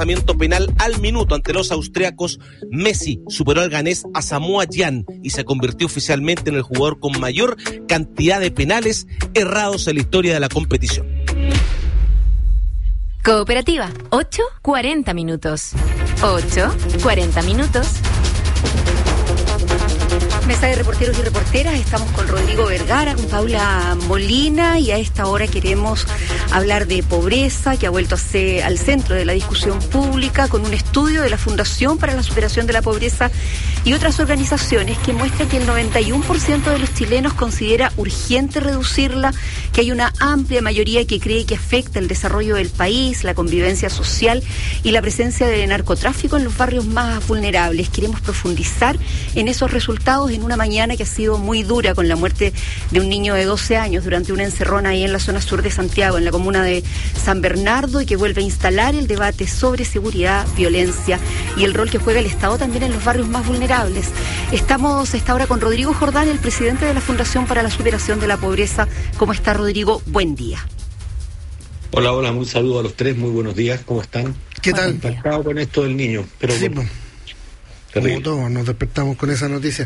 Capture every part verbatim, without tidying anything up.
lanzamiento penal al minuto ante los austriacos, Messi superó al ganés Asamoah Gyan y se convirtió oficialmente en el jugador con mayor cantidad de penales errados en la historia de la competición. Cooperativa, ocho cuarenta minutos. ocho cuarenta minutos. Mesa de reporteros y reporteras, estamos con Rodrigo Vergara, con Paula Molina, y a esta hora queremos hablar de pobreza, que ha vuelto a ser al centro de la discusión pública, con un estudio de la Fundación para la Superación de la Pobreza y otras organizaciones que muestra que el noventa y uno por ciento de los chilenos considera urgente reducirla, que hay una amplia mayoría que cree que afecta el desarrollo del país, la convivencia social y la presencia de narcotráfico en los barrios más vulnerables. Queremos profundizar en esos resultados en una mañana que ha sido muy dura, con la muerte de un niño de doce años durante una encerrona ahí en la zona sur de Santiago, en la comuna de San Bernardo, y que vuelve a instalar el debate sobre seguridad, violencia y el rol que juega el Estado también en los barrios más vulnerables. Estamos a esta hora con Rodrigo Jordán, el presidente de la Fundación para la Superación de la Pobreza. ¿Cómo está, Rodrigo? Buen día. Hola, hola, un saludo a los tres, muy buenos días, ¿cómo están? ¿Qué tal? Impactado con esto del niño, pero sí, bueno, como todos nos despertamos con esa noticia.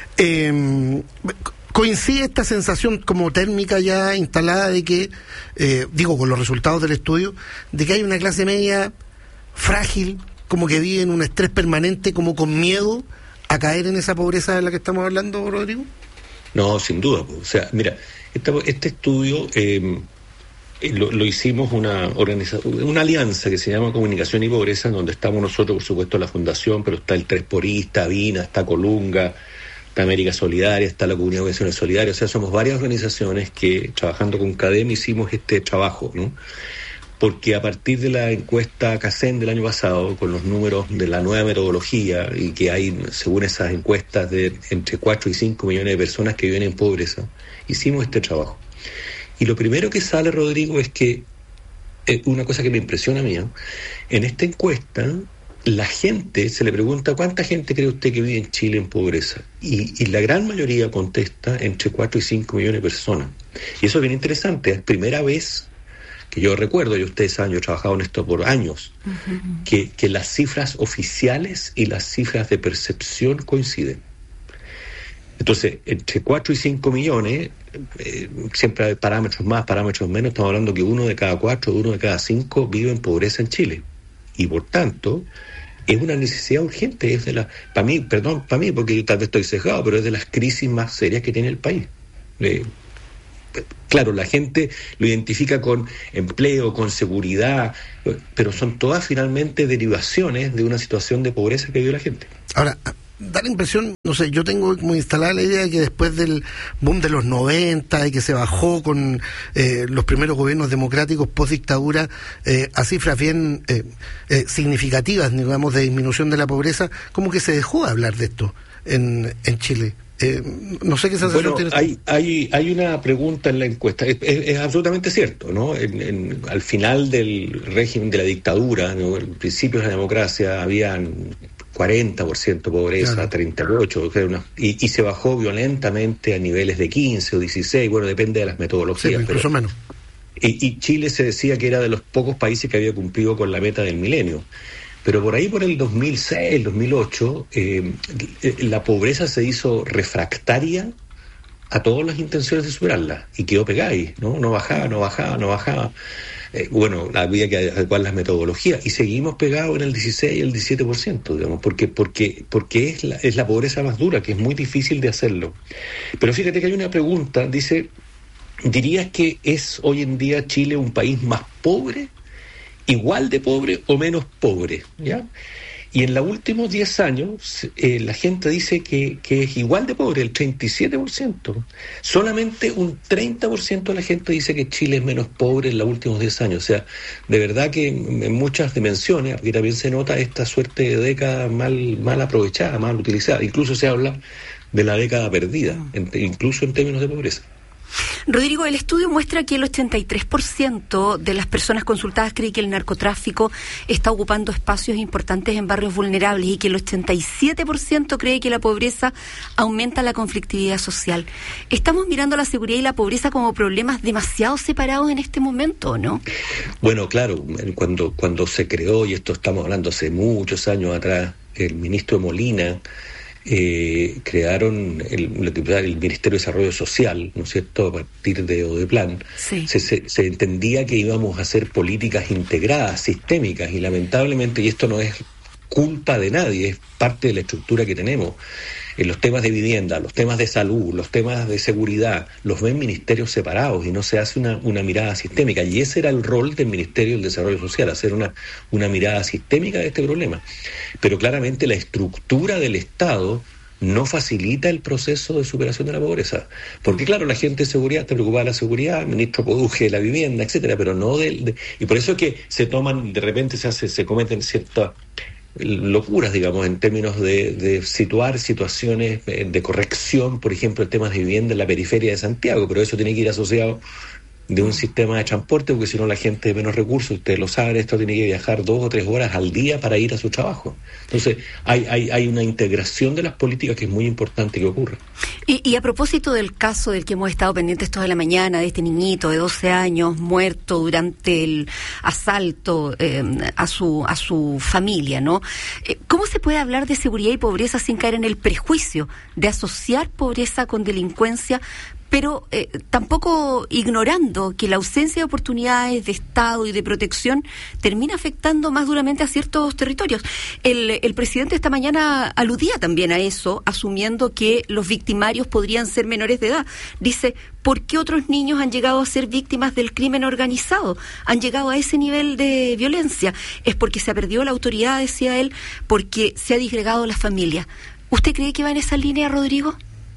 Eh, coincide esta sensación como térmica ya instalada de que, eh, digo, con los resultados del estudio, de que hay una clase media frágil, como que vive en un estrés permanente, como con miedo a caer en esa pobreza de la que estamos hablando, Rodrigo. No, sin duda. O sea, mira, esta, este estudio eh, lo, lo hicimos una organización, una alianza que se llama Comunicación y Pobreza, en donde estamos nosotros, por supuesto, la Fundación, pero está el tres por I, está Vina, está Colunga, está América Solidaria, está la Comunidad de Organizaciones Solidarias. O sea, somos varias organizaciones que, trabajando con CADEM, hicimos este trabajo, ¿no? Porque a partir de la encuesta CACEN del año pasado, con los números de la nueva metodología, y que hay, según esas encuestas, de entre cuatro y cinco millones de personas que viven en pobreza, hicimos este trabajo. Y lo primero que sale, Rodrigo, es que, eh, una cosa que me impresiona a mí, ¿no? En esta encuesta, la gente, se le pregunta, ¿cuánta gente cree usted que vive en Chile en pobreza? Y, y la gran mayoría contesta entre cuatro y cinco millones de personas. Y eso es bien interesante, es primera vez que yo recuerdo, y ustedes saben, yo he trabajado en esto por años, uh-huh. que, que las cifras oficiales y las cifras de percepción coinciden. Entonces, entre cuatro y cinco millones, eh, siempre hay parámetros más, parámetros menos, estamos hablando que uno de cada cuatro, uno de cada cinco vive en pobreza en Chile. Y por tanto, es una necesidad urgente, es de la, para mí, perdón, para mí, porque yo tal vez estoy sesgado, pero es de las crisis más serias que tiene el país. Eh, Claro, la gente lo identifica con empleo, con seguridad, pero son todas finalmente derivaciones de una situación de pobreza que vive la gente. Ahora, da la impresión, no sé, yo tengo como instalada la idea de que después del boom de los noventa y que se bajó con eh, los primeros gobiernos democráticos post-dictadura eh, a cifras bien eh, eh, significativas, digamos, de disminución de la pobreza, como que se dejó de hablar de esto en, en Chile. Eh, no sé qué sensación bueno, tiene. Hay, hay, hay una pregunta en la encuesta, es, es, es absolutamente cierto, ¿no? En, en, al final del régimen de la dictadura, ¿no? En principios de la democracia, habían cuarenta por ciento pobreza, claro. treinta y ocho por ciento, una, y, y se bajó violentamente a niveles de quince o dieciséis, bueno, depende de las metodologías. Sí, incluso pero, menos. Y, y Chile se decía que era de los pocos países que había cumplido con la meta del milenio. Pero por ahí, por el dos mil seis, dos mil ocho, eh, la pobreza se hizo refractaria a todas las intenciones de superarla y quedó pegada ahí, ¿no? No bajaba, no bajaba, no bajaba. Eh, bueno, había que adecuar las metodologías y seguimos pegados en el dieciséis y el diecisiete por ciento, digamos, porque, porque, porque es, la, es la pobreza más dura, que es muy difícil de hacerlo. Pero fíjate que hay una pregunta, dice, ¿dirías que es hoy en día Chile un país más pobre, igual de pobre o menos pobre? ¿Ya? Y en los últimos diez años eh, la gente dice que, que es igual de pobre, el treinta y siete por ciento. Solamente un treinta por ciento de la gente dice que Chile es menos pobre en los últimos diez años. O sea, de verdad que en muchas dimensiones, aquí también se nota esta suerte de década mal, mal aprovechada, mal utilizada. Incluso se habla de la década perdida, en, incluso en términos de pobreza. Rodrigo, el estudio muestra que el ochenta y tres por ciento de las personas consultadas cree que el narcotráfico está ocupando espacios importantes en barrios vulnerables y que el ochenta y siete por ciento cree que la pobreza aumenta la conflictividad social. ¿Estamos mirando la seguridad y la pobreza como problemas demasiado separados en este momento, o no? Bueno, claro, cuando, cuando se creó, y esto estamos hablando hace muchos años atrás, el ministro Molina, Eh, crearon el, el Ministerio de Desarrollo Social, ¿no es cierto?, a partir de Odeplan. Sí. Se, se, se entendía que íbamos a hacer políticas integradas, sistémicas, y lamentablemente, y esto no es culpa de nadie, es parte de la estructura que tenemos. En los temas de vivienda, los temas de salud, los temas de seguridad, los ven ministerios separados y no se hace una, una mirada sistémica. Y ese era el rol del Ministerio del Desarrollo Social, hacer una, una mirada sistémica de este problema. Pero claramente la estructura del Estado no facilita el proceso de superación de la pobreza. Porque claro, la gente de seguridad está preocupada de la seguridad, el ministro Poduje de la vivienda, etcétera, pero no del... De, y por eso es que se toman, de repente se hace, se cometen ciertas locuras, digamos, en términos de, de situar situaciones de corrección, por ejemplo, el tema de vivienda en la periferia de Santiago, pero eso tiene que ir asociado de un sistema de transporte, porque si no la gente de menos recursos, ustedes lo saben, esto tiene que viajar dos o tres horas al día para ir a su trabajo. Entonces hay, hay, hay una integración de las políticas que es muy importante que ocurra. Y, y a propósito del caso del que hemos estado pendientes toda la mañana, de este niñito de doce años muerto durante el asalto eh, a su a su familia, ¿no? Eh, ¿Cómo se puede hablar de seguridad y pobreza sin caer en el prejuicio de asociar pobreza con delincuencia, pero eh, tampoco ignorando que la ausencia de oportunidades de Estado y de protección termina afectando más duramente a ciertos territorios? El, el presidente esta mañana aludía también a eso, asumiendo que los victimarios podrían ser menores de edad. Dice, ¿por qué otros niños han llegado a ser víctimas del crimen organizado? Han llegado a ese nivel de violencia. Es porque se ha perdido la autoridad, decía él, porque se ha disgregado la familia. ¿Usted cree que va en esa línea, Rodrigo?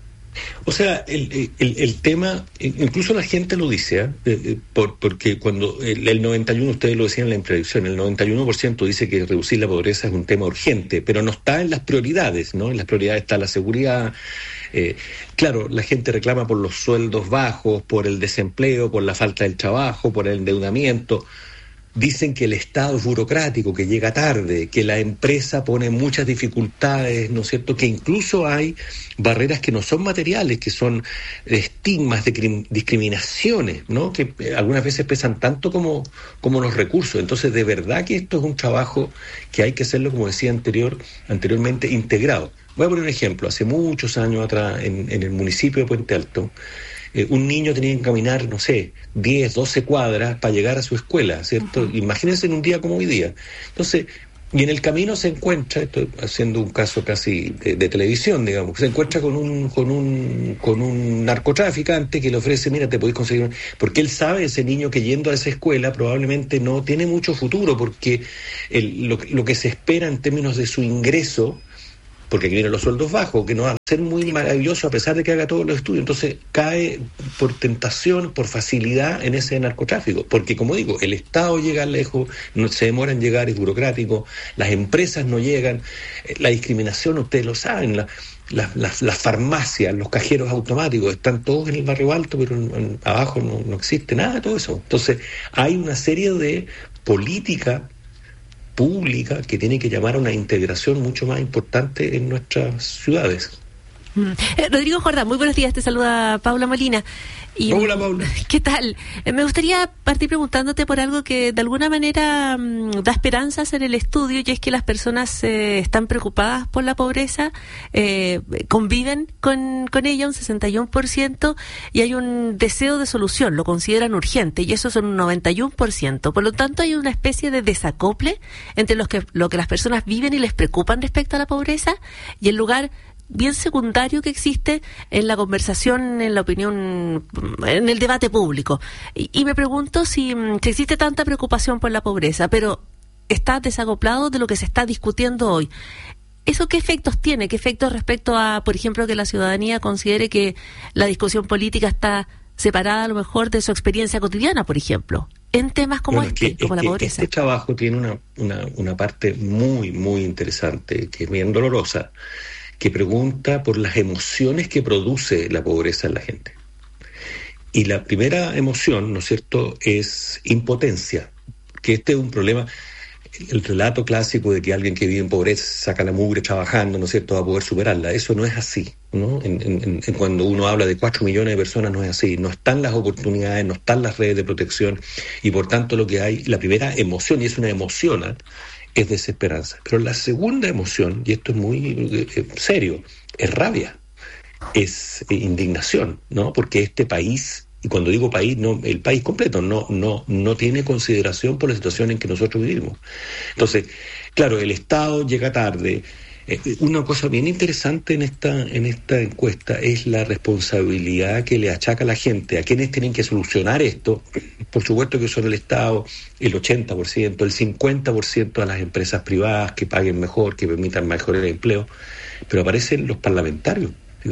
O sea, el, el, el tema, incluso la gente lo dice, ¿eh? Eh, por, porque cuando el, el noventa y uno, ustedes lo decían en la introducción, el noventa y uno por ciento dice que reducir la pobreza es un tema urgente, pero no está en las prioridades, ¿no? En las prioridades está la seguridad. Eh, claro, la gente reclama por los sueldos bajos, por el desempleo, por la falta del trabajo, por el endeudamiento. Dicen que el Estado es burocrático, que llega tarde, que la empresa pone muchas dificultades, ¿no es cierto? Que incluso hay barreras que no son materiales, que son estigmas, de discriminaciones, ¿no? Que algunas veces pesan tanto como, como los recursos. Entonces, de verdad que esto es un trabajo que hay que hacerlo, como decía anterior, anteriormente, integrado. Voy a poner un ejemplo. Hace muchos años atrás, en, en el municipio de Puente Alto, Eh, un niño tenía que caminar, no sé, diez, doce cuadras para llegar a su escuela, ¿cierto? Uh-huh. Imagínense en un día como hoy día. Entonces, y en el camino se encuentra, estoy haciendo un caso casi de, de televisión, digamos, se encuentra con un con un con un narcotraficante que le ofrece, mira, te podés conseguir un... Porque él sabe, ese niño, que yendo a esa escuela probablemente no tiene mucho futuro, porque el, lo, lo que se espera en términos de su ingreso, porque aquí vienen los sueldos bajos, que no va a ser muy maravilloso a pesar de que haga todos los estudios. Entonces cae por tentación, por facilidad en ese narcotráfico. Porque, como digo, el Estado llega lejos, no se demora en llegar, es burocrático, las empresas no llegan, la discriminación, ustedes lo saben, la, la, la, las farmacias, los cajeros automáticos, están todos en el barrio alto, pero en, en, abajo no, no existe nada de todo eso. Entonces hay una serie de políticas pública que tiene que llamar a una integración mucho más importante en nuestras ciudades. Mm. Eh, Rodrigo Jordán, muy buenos días, te saluda Paula Molina. Y, Hola, Paula. ¿Qué tal? Eh, me gustaría partir preguntándote por algo que de alguna manera mmm, da esperanzas en el estudio, y es que las personas eh, están preocupadas por la pobreza, eh, conviven con, con ella un sesenta y uno por ciento, y hay un deseo de solución, lo consideran urgente, y eso son un noventa y uno por ciento. Por lo tanto, hay una especie de desacople entre los que, lo que las personas viven y les preocupan respecto a la pobreza, y el lugar bien secundario que existe en la conversación, en la opinión, en el debate público. Y, y me pregunto si, si existe tanta preocupación por la pobreza, pero está desacoplado de lo que se está discutiendo hoy. ¿Eso qué efectos tiene? ¿Qué efectos respecto a, por ejemplo, que la ciudadanía considere que la discusión política está separada a lo mejor de su experiencia cotidiana, por ejemplo, en temas como bueno, este, es que, como es la que pobreza? Este trabajo tiene una, una, una parte muy, muy interesante, que es bien dolorosa, que pregunta por las emociones que produce la pobreza en la gente. y la primera emoción, ¿no es cierto?, es impotencia, que este es un problema. El relato clásico de que alguien que vive en pobreza saca la mugre trabajando, ¿no es cierto?, va a poder superarla. Eso no es así, ¿no? En, en, en cuando uno habla de cuatro millones de personas no es así. No están las oportunidades, no están las redes de protección y por tanto lo que hay, la primera emoción, y es una emoción, ¿eh?, es desesperanza. Pero la segunda emoción, y esto es muy eh, serio, es rabia, es eh, indignación, ¿no? Porque este país... Y cuando digo país, no, el país completo no, no, no tiene consideración por la situación en que nosotros vivimos. Entonces, claro, el Estado llega tarde. Eh, una cosa bien interesante en esta, en esta encuesta es la responsabilidad que le achaca la gente. A quienes tienen que solucionar esto, por supuesto que son el Estado, el ochenta por ciento, el cincuenta por ciento a las empresas privadas que paguen mejor, que permitan mejores empleos, pero aparecen los parlamentarios.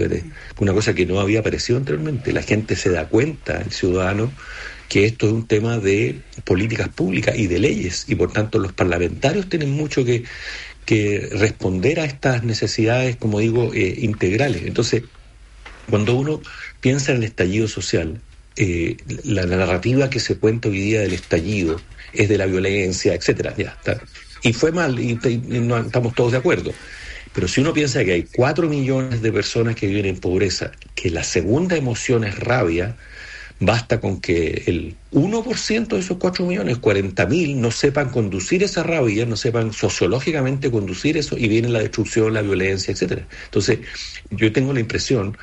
Una cosa que no había aparecido anteriormente. La gente se da cuenta, el ciudadano, que esto es un tema de políticas públicas y de leyes, y por tanto los parlamentarios tienen mucho que, que responder a estas necesidades, como digo, eh, integrales. Entonces, cuando uno piensa en el estallido social, eh, la, la narrativa que se cuenta hoy día del estallido es de la violencia, etcétera. Ya está. Y fue mal, y, y no estamos todos de acuerdo. Pero si uno piensa que hay cuatro millones de personas que viven en pobreza, que la segunda emoción es rabia, basta con que el uno por ciento de esos cuatro millones, cuarenta mil, no sepan conducir esa rabia, no sepan sociológicamente conducir eso, y viene la destrucción, la violencia, etcétera. Entonces, yo tengo la impresión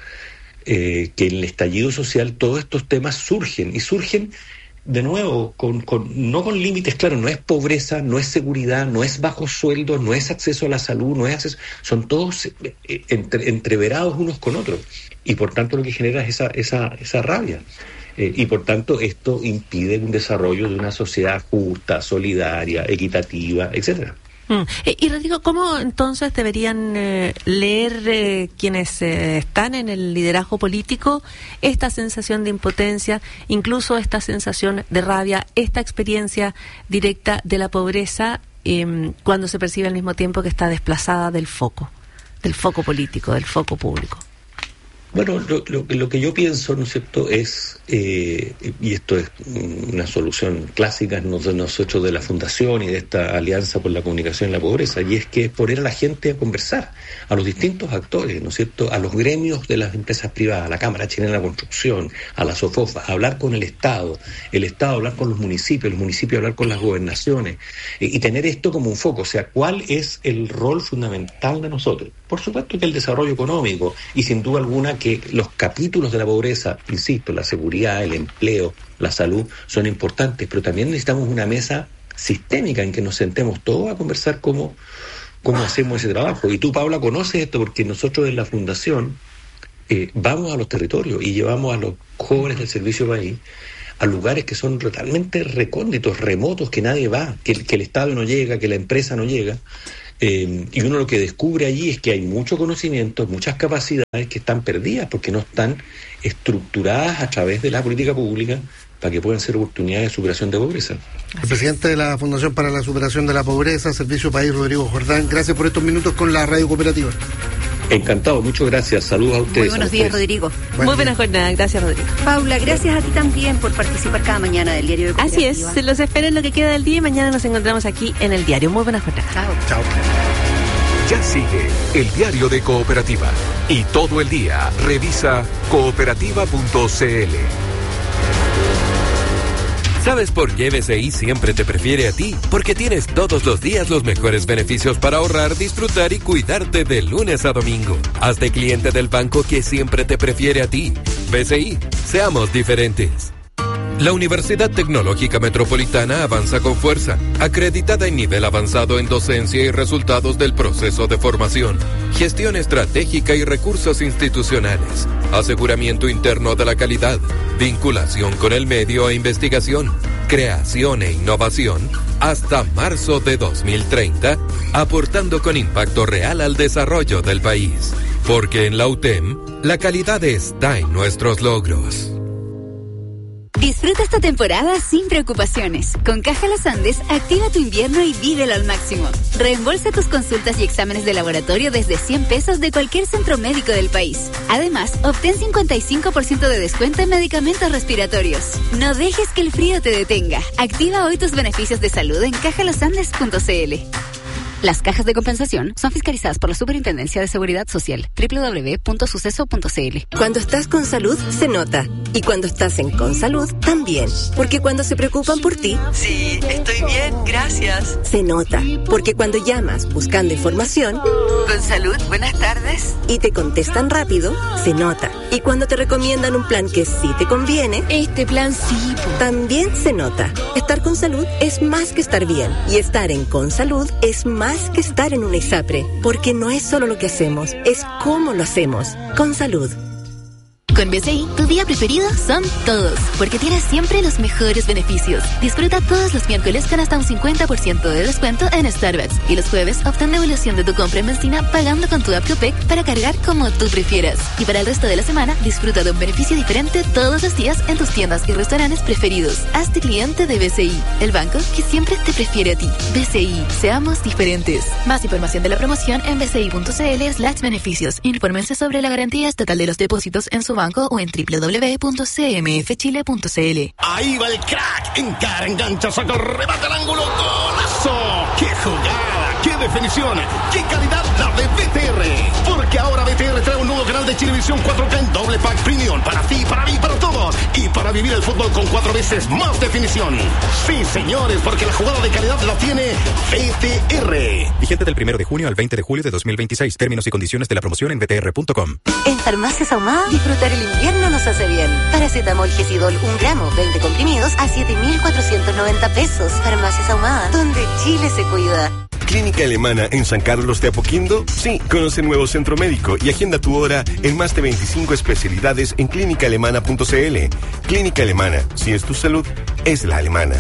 eh, que en el estallido social todos estos temas surgen, y surgen de nuevo, con, con, no con límites claros. No es pobreza, no es seguridad, no es bajo sueldo, no es acceso a la salud, no es acceso, son todos eh, entre, entreverados unos con otros, y por tanto lo que genera es esa, esa, esa rabia, eh, y por tanto esto impide un desarrollo de una sociedad justa, solidaria, equitativa, etcétera. Mm. Y Rodrigo, ¿cómo entonces deberían eh, leer eh, quienes eh, están en el liderazgo político esta sensación de impotencia, incluso esta sensación de rabia, esta experiencia directa de la pobreza, eh, cuando se percibe al mismo tiempo que está desplazada del foco, del foco político, del foco público? Bueno, lo, lo, lo que yo pienso, ¿no es cierto?, es, eh, y esto es una solución clásica de nosotros de la Fundación y de esta Alianza por la Comunicación y la Pobreza, y es que es poner a la gente a conversar, a los distintos actores, ¿no es cierto?, a los gremios de las empresas privadas, a la Cámara Chilena de la Construcción, a la SOFOFA, a hablar con el Estado, el Estado hablar con los municipios, los municipios hablar con las gobernaciones, y, y tener esto como un foco. O sea, ¿cuál es el rol fundamental de nosotros? Por supuesto que el desarrollo económico, y sin duda alguna que los capítulos de la pobreza, insisto, la seguridad, el empleo, la salud, son importantes, pero también necesitamos una mesa sistémica en que nos sentemos todos a conversar cómo, cómo hacemos ese trabajo. Y tú, Paula, conoces esto porque nosotros en la Fundación eh, vamos a los territorios y llevamos a los jóvenes del Servicio País a lugares que son totalmente recónditos, remotos, que nadie va, que, que el Estado no llega, que la empresa no llega. Eh, y uno lo que descubre allí es que hay mucho conocimiento, muchas capacidades que están perdidas porque no están estructuradas a través de la política pública para que puedan ser oportunidades de superación de pobreza. El presidente de la Fundación para la Superación de la Pobreza, Servicio País, Rodrigo Jordán, gracias por estos minutos con la Radio Cooperativa. Encantado, muchas gracias. Saludos a ustedes. Muy buenos días, Rodrigo. Buen Muy buena jornada, gracias, Rodrigo. Paula, gracias a ti también por participar cada mañana del Diario de Cooperativa. Así es, se los espero en lo que queda del día y mañana nos encontramos aquí en el diario. Muy buena jornada. Chao. Chao. Ya sigue el Diario de Cooperativa y todo el día revisa cooperativa punto c l. ¿Sabes por qué B C I siempre te prefiere a ti? Porque tienes todos los días los mejores beneficios para ahorrar, disfrutar y cuidarte de lunes a domingo. Hazte cliente del banco que siempre te prefiere a ti. B C I, seamos diferentes. La Universidad Tecnológica Metropolitana avanza con fuerza, acreditada en nivel avanzado en docencia y resultados del proceso de formación, gestión estratégica y recursos institucionales, aseguramiento interno de la calidad, vinculación con el medio e investigación, creación e innovación, hasta marzo de dos mil treinta, aportando con impacto real al desarrollo del país. Porque en la U T E M, la calidad está en nuestros logros. Disfruta esta temporada sin preocupaciones. Con Caja Los Andes, activa tu invierno y vívelo al máximo. Reembolsa tus consultas y exámenes de laboratorio desde cien pesos de cualquier centro médico del país. Además, obtén cincuenta y cinco por ciento de descuento en medicamentos respiratorios. No dejes que el frío te detenga. Activa hoy tus beneficios de salud en caja los andes punto c l. Las cajas de compensación son fiscalizadas por la Superintendencia de Seguridad Social. doble u doble u doble u punto suceso punto c l. Cuando estás con salud, se nota. Y cuando estás en Consalud, también. Porque cuando se preocupan por ti... Sí, estoy bien, gracias. Se nota. Porque cuando llamas buscando información... Consalud, buenas tardes. Y te contestan rápido, se nota. Y cuando te recomiendan un plan que sí te conviene... Este plan sí. También se nota. Estar con salud es más que estar bien. Y estar en Consalud es más Más que estar en una ISAPRE, porque no es solo lo que hacemos, es cómo lo hacemos. Con salud. Con B C I, tu día preferido son todos, porque tienes siempre los mejores beneficios. Disfruta todos los miércoles con hasta un cincuenta por ciento de descuento en Starbucks y los jueves obtén devolución de tu compra en benzina pagando con tu app Copec para cargar como tú prefieras. Y para el resto de la semana, disfruta de un beneficio diferente todos los días en tus tiendas y restaurantes preferidos. Hazte cliente de B C I, el banco que siempre te prefiere a ti. B C I, seamos diferentes. Más información de la promoción en bci.cl slash beneficios. Infórmense sobre la garantía estatal de los depósitos en su banco o en doble u doble u doble u punto c m f chile punto c l. Ahí va el crack, encara, engancha, saca el remate al ángulo, golazo. ¡Qué jugada! ¡Qué definición! ¡Qué calidad la de B T R! Porque ahora B T R trae un nuevo canal de Chilevisión cuatro K en doble pack premium para ti, para mí, para todos. Y para vivir el fútbol con cuatro veces más definición. Sí, señores, porque la jugada de calidad la tiene B T R. Vigente del primero de junio al veinte de julio de dos mil veintiséis. Términos y condiciones de la promoción en b t r punto com. En Farmacias Ahumada, disfrutar el invierno nos hace bien. Paracetamol Gesidol un gramo, veinte comprimidos a siete mil cuatrocientos noventa pesos. Farmacias Ahumada, donde Chile se cuida. Clínica Alemana en San Carlos de Apoquindo. Sí, conoce el nuevo centro médico y agenda tu hora en más de veinticinco especialidades en clínica alemana punto c l. Clínica Alemana, si es tu salud, es la alemana.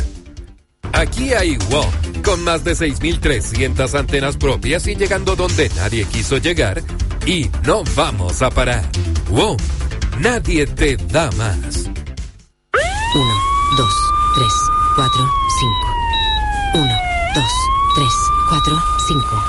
Aquí hay WOM, con más de seis mil trescientas antenas propias y llegando donde nadie quiso llegar, y no vamos a parar. WOM, nadie te da más. Uno, dos, tres, cuatro, cinco. Uno, dos, tres, cuatro, cinco.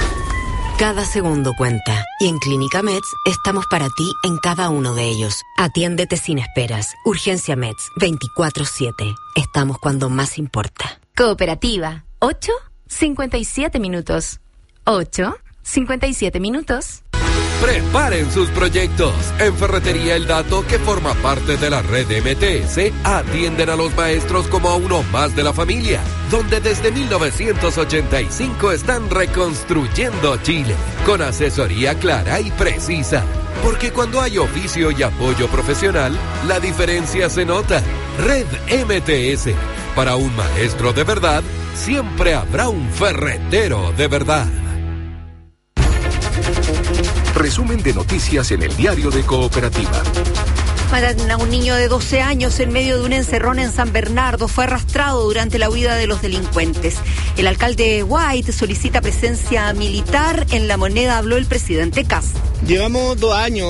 Cada segundo cuenta. Y en Clínica Meds estamos para ti en cada uno de ellos. Atiéndete sin esperas. Urgencia Meds, veinticuatro siete. Estamos cuando más importa. Cooperativa, ocho cincuenta y siete minutos. ocho cincuenta y siete minutos. Preparen sus proyectos. En Ferretería El Dato, que forma parte de la red M T S, atienden a los maestros como a uno más de la familia, donde desde mil novecientos ochenta y cinco están reconstruyendo Chile, con asesoría clara y precisa. Porque cuando hay oficio y apoyo profesional, la diferencia se nota. Red M T S. Para un maestro de verdad, siempre habrá un ferretero de verdad. Resumen de noticias en el diario de Cooperativa. Matan a un niño de doce años en medio de un encerrón en San Bernardo. Fue arrastrado durante la huida de los delincuentes. El alcalde White solicita presencia militar. En La Moneda habló el presidente Kast. Llevamos dos años